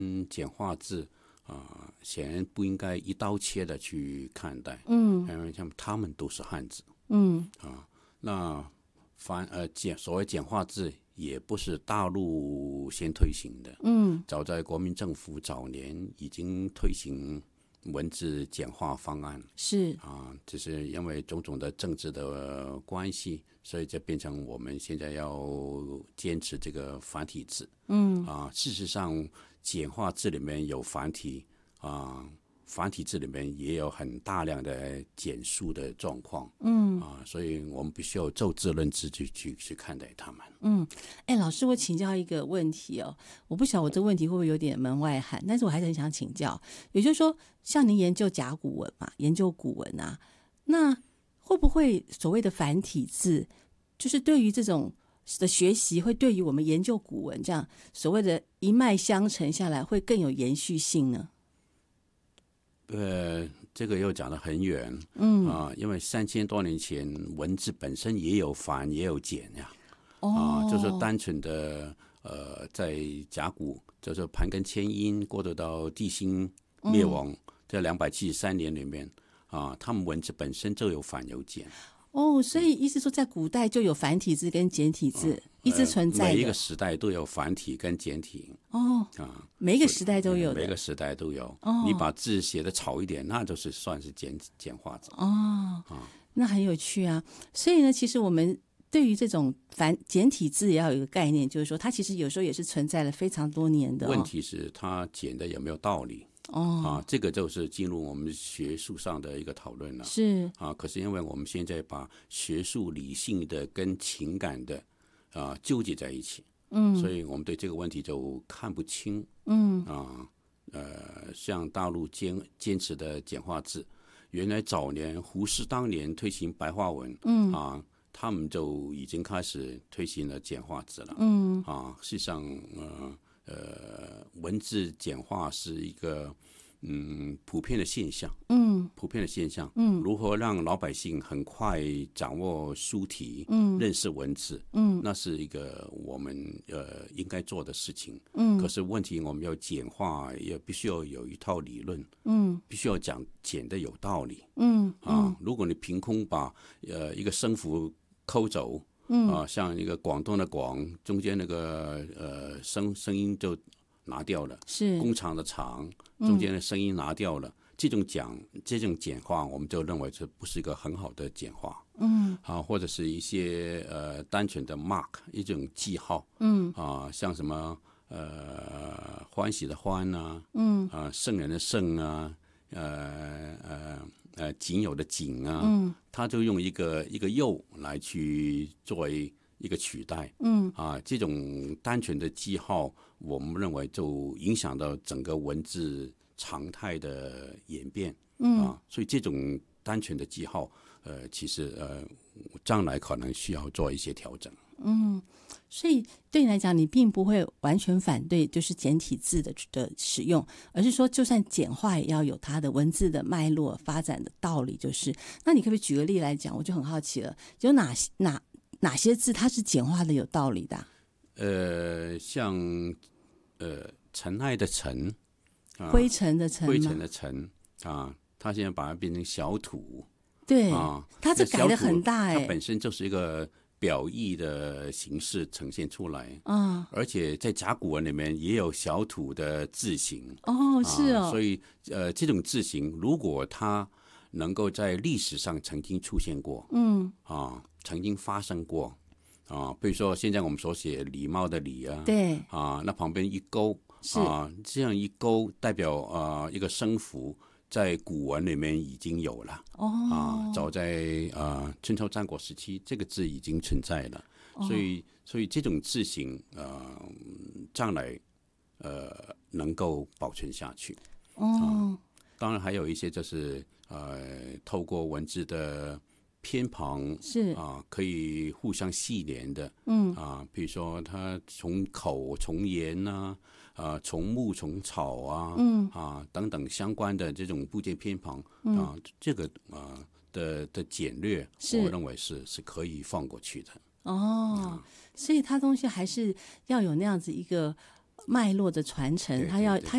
简化字显然不应该一刀切的去看待，因为像他们都是汉字，那所谓简化字也不是大陆先推行的，早在国民政府早年已经推行文字简化方案， 是只是因为种种的政治的关系，所以就变成我们现在要坚持这个繁体字。事实上，简化字里面有繁体繁体字里面也有很大量的简述的状况，所以我们必须要就字论字去看待他们。 老师，我请教一个问题哦，我不晓得我这个问题会不会有点门外汉，但是我还是很想请教。也就是说，像您研究甲骨文嘛，研究古文啊，那会不会所谓的繁体字，就是对于这种的学习，会对于我们研究古文这样所谓的一脉相承下来，会更有延续性呢？ 这个又讲得很远，因为3000多年前文字本身也有繁也有简呀，就是单纯的在甲骨，就是盘庚迁殷过渡到地心灭亡这273年里面他们文字本身就有繁有简。 所以意思说，在古代就有繁体字跟简体字一直存在的， 每一个时代都有繁体跟简体。 每一个时代都有的， 每个时代都有。你把字写得草一点，那就是算是简化字。 那很有趣啊。所以呢，其实我们对于这种简体字也要有一个概念，就是说它其实有时候也是存在了非常多年的。 问题是它简的有没有道理？这个就是进入我们学术上的一个讨论了。 是可是因为我们现在把学术理性的跟情感的纠结在一起，所以我们对这个问题就看不清。像大陆坚持的简化字，原来早年胡适当年推行白话文，他们就已经开始推行了简化字了。事实上文字简化是一个普遍的现象。如何让老百姓很快掌握书体，认识文字，那是一个我们应该做的事情。可是问题我们要简化，也必须要有一套理论，必须要讲简的有道理。如果你凭空把一个声符抠走，像一个广东的广，中间那个声音就拿掉了， 是工厂的厂中间的声音拿掉了，这种简化，我们就认为这不是一个很好的简化。或者是一些单纯的 mark 一种记号，像什么欢喜的欢圣人的圣仅有的仅他就用一个又来去作为一个取代。这种单纯的记号，我们认为就影响到整个文字常态的演变。所以这种单纯的记号，其实将来可能需要做一些调整。 所以对你来讲，你并不会完全反对就是简体字的使用，而是说就算简化也要有它的文字的脉络发展的道理。就是那你可不可以举个例来讲？我就很好奇了，有哪些字它是简化的有道理的？ 像尘埃的尘， 灰尘的尘， 灰尘的尘它现在把它变成小土。 对，它这改得很大它本身就是一个表意的形式呈现出来。而且在甲骨文里面也有小土的字形。 是哦。 所以这种字形如果它能够在历史上曾经出现过，曾经发生过比如说现在我们所写礼貌的礼对那旁边一勾这样一勾代表一个声符，在古文里面已经有了。早在春秋战国时期，这个字已经存在了。所以这种字形将来能够保存下去。当然还有一些就是透过文字的偏旁是可以互相系连的。比如说它从口从言从木从草等等相关的这种部件偏旁这个的简略，我认为是可以放过去的。 所以它东西还是要有那样子一个脉络的传承，它